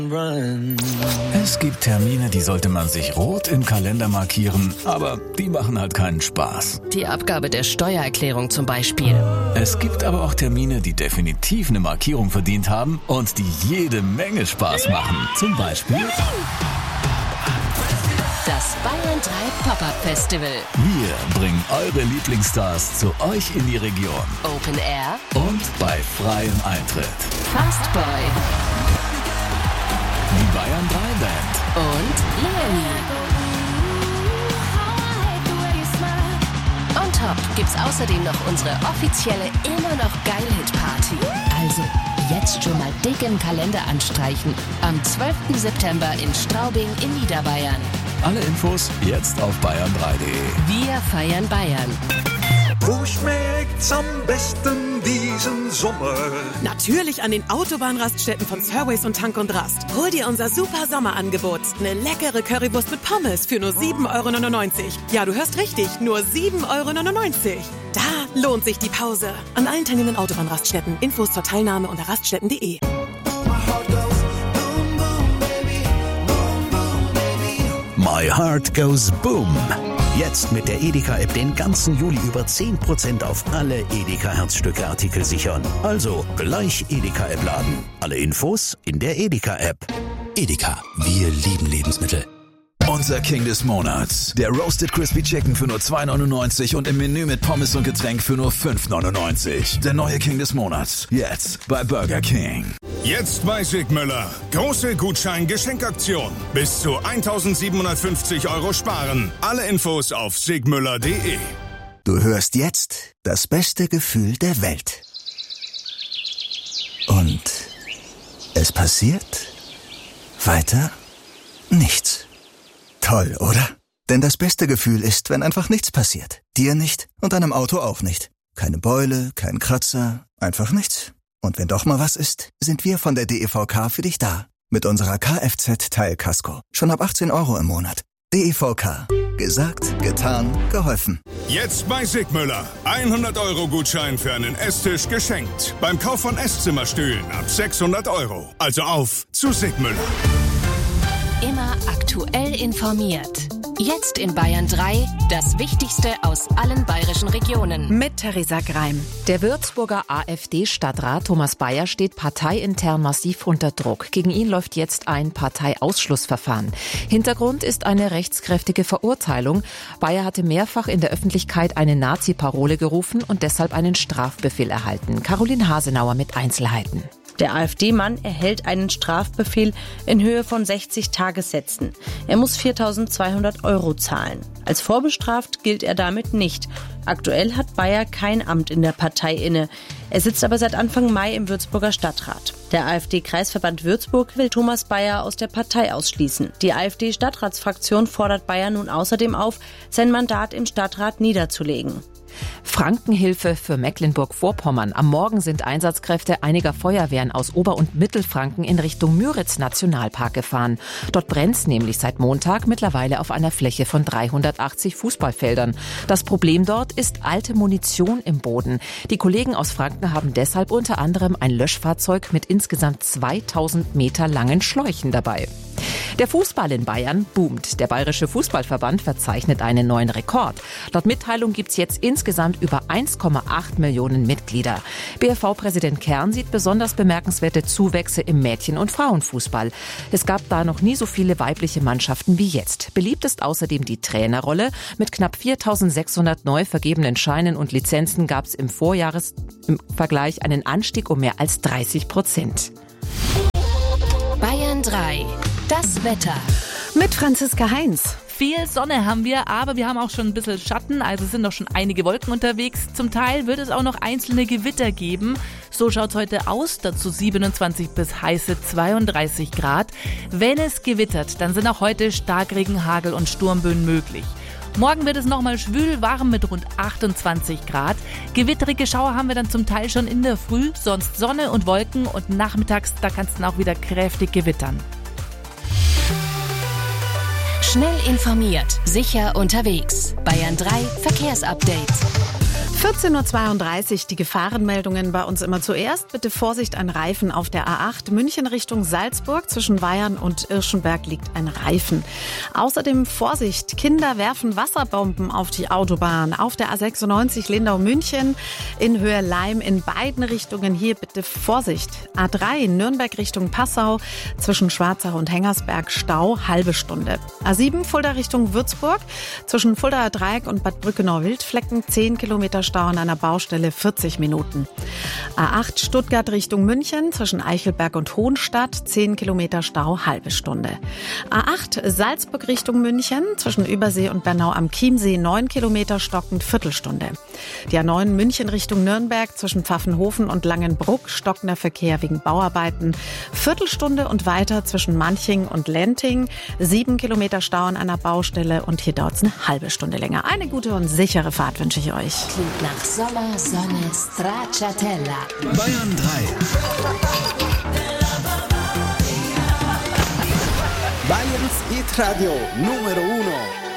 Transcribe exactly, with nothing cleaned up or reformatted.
Es gibt Termine, die sollte man sich rot im Kalender markieren, aber die machen halt keinen Spaß. Die Abgabe der Steuererklärung zum Beispiel. Es gibt aber auch Termine, die definitiv eine Markierung verdient haben und die jede Menge Spaß machen. Zum Beispiel das Bayern drei Pop-Up Festival. Wir bringen eure Lieblingsstars zu euch in die Region. Open Air und bei freiem Eintritt. Fast Boy. Die Bayern drei Band. Und Leonie. On top gibt's außerdem noch unsere offizielle immer noch geil Hit Party. Also jetzt schon mal dick im Kalender anstreichen. Am zwölften September in Straubing in Niederbayern. Alle Infos jetzt auf bayern drei punkt de. Wir feiern Bayern. Wo schmeckt's am besten diesen Sommer? Natürlich an den Autobahnraststätten von Surways und Tank und Rast. Hol dir unser super Sommerangebot. Eine leckere Currywurst mit Pommes für nur sieben Euro neunundneunzig. Ja, du hörst richtig, nur sieben Euro neunundneunzig. Da lohnt sich die Pause. An allen teilnehmenden Autobahnraststätten. Infos zur Teilnahme unter raststätten punkt de. My Heart Goes Boom. Jetzt mit der Edeka-App den ganzen Juli über zehn Prozent auf alle Edeka-Herzstücke-Artikel sichern. Also gleich Edeka-App laden. Alle Infos in der Edeka-App. Edeka, wir lieben Lebensmittel. Unser King des Monats. Der Roasted Crispy Chicken für nur zwei neunundneunzig und im Menü mit Pommes und Getränk für nur fünf neunundneunzig. Der neue King des Monats. Jetzt bei Burger King. Jetzt bei Sigmüller. Große Gutschein-Geschenkaktion. Bis zu eintausendsiebenhundertfünfzig Euro sparen. Alle Infos auf sigmüller punkt de. Du hörst jetzt das beste Gefühl der Welt. Und es passiert weiter nichts. Toll, oder? Denn das beste Gefühl ist, wenn einfach nichts passiert. Dir nicht und deinem Auto auch nicht. Keine Beule, kein Kratzer, einfach nichts. Und wenn doch mal was ist, sind wir von der D E V K für dich da. Mit unserer Kfz-Teilkasko. Schon ab achtzehn Euro im Monat. D E V K. Gesagt, getan, geholfen. Jetzt bei Sigmüller. hundert Euro Gutschein für einen Esstisch geschenkt. Beim Kauf von Esszimmerstühlen ab sechshundert Euro. Also auf zu Sigmüller. Immer aktuell informiert. Jetzt in Bayern drei, das Wichtigste aus allen bayerischen Regionen. Mit Theresa Greim. Der Würzburger AfD-Stadtrat Thomas Bayer steht parteiintern massiv unter Druck. Gegen ihn läuft jetzt ein Parteiausschlussverfahren. Hintergrund ist eine rechtskräftige Verurteilung. Bayer hatte mehrfach in der Öffentlichkeit eine Nazi-Parole gerufen und deshalb einen Strafbefehl erhalten. Caroline Hasenauer mit Einzelheiten. Der AfD-Mann erhält einen Strafbefehl in Höhe von sechzig Tagessätzen. Er muss viertausendzweihundert Euro zahlen. Als vorbestraft gilt er damit nicht. Aktuell hat Bayer kein Amt in der Partei inne. Er sitzt aber seit Anfang Mai im Würzburger Stadtrat. Der AfD-Kreisverband Würzburg will Thomas Bayer aus der Partei ausschließen. Die AfD-Stadtratsfraktion fordert Bayer nun außerdem auf, sein Mandat im Stadtrat niederzulegen. Frankenhilfe für Mecklenburg-Vorpommern. Am Morgen sind Einsatzkräfte einiger Feuerwehren aus Ober- und Mittelfranken in Richtung Müritz-Nationalpark gefahren. Dort brennt's nämlich seit Montag mittlerweile auf einer Fläche von dreihundertachtzig Fußballfeldern. Das Problem dort ist alte Munition im Boden. Die Kollegen aus Franken haben deshalb unter anderem ein Löschfahrzeug mit insgesamt zweitausend Meter langen Schläuchen dabei. Der Fußball in Bayern boomt. Der Bayerische Fußballverband verzeichnet einen neuen Rekord. Laut Mitteilung gibt's jetzt insgesamt über eins Komma acht Millionen Mitglieder. B R V-Präsident Kern sieht besonders bemerkenswerte Zuwächse im Mädchen- und Frauenfußball. Es gab da noch nie so viele weibliche Mannschaften wie jetzt. Beliebt ist außerdem die Trainerrolle. Mit knapp viertausendsechshundert neu vergebenen Scheinen und Lizenzen gab's im Vorjahres im Vergleich einen Anstieg um mehr als dreißig Prozent. Bayern drei. Das Wetter. Mit Franziska Heinz. Viel Sonne haben wir, aber wir haben auch schon ein bisschen Schatten, also sind noch schon einige Wolken unterwegs. Zum Teil wird es auch noch einzelne Gewitter geben. So schaut's heute aus, dazu siebenundzwanzig bis heiße zweiunddreißig Grad. Wenn es gewittert, dann sind auch heute Starkregen, Hagel und Sturmböen möglich. Morgen wird es nochmal schwül warm mit rund achtundzwanzig Grad. Gewitterige Schauer haben wir dann zum Teil schon in der Früh, sonst Sonne und Wolken und nachmittags, da kann es dann auch wieder kräftig gewittern. Schnell informiert, sicher unterwegs. Bayern drei Verkehrsupdate. vierzehn Uhr zweiunddreißig, die Gefahrenmeldungen bei uns immer zuerst. Bitte Vorsicht, ein Reifen auf der A acht. München Richtung Salzburg, zwischen Weyern und Irschenberg liegt ein Reifen. Außerdem Vorsicht, Kinder werfen Wasserbomben auf die Autobahn. Auf der A sechsundneunzig Lindau-München in Höhe Leim in beiden Richtungen. Hier bitte Vorsicht. A drei Nürnberg Richtung Passau, zwischen Schwarzach und Hengersberg Stau, halbe Stunde. A sieben Fulda Richtung Würzburg, zwischen Fuldaer Dreieck und Bad Brückenau-Wildflecken, zehn Kilometer Stau an einer Baustelle, vierzig Minuten. A acht Stuttgart Richtung München, zwischen Eichelberg und Hohenstadt, zehn Kilometer Stau, halbe Stunde. A acht Salzburg Richtung München, zwischen Übersee und Bernau am Chiemsee, neun Kilometer stockend, Viertelstunde. Die A neun München Richtung Nürnberg, zwischen Pfaffenhofen und Langenbruck, stockender Verkehr wegen Bauarbeiten, Viertelstunde und weiter zwischen Manching und Lenting, sieben Kilometer Stau an einer Baustelle und hier dauert es eine halbe Stunde länger. Eine gute und sichere Fahrt wünsche ich euch. Klingt nach Sommer, Sonne, Stracciatella. Bayern drei. Bayerns Hit Radio Numero Uno.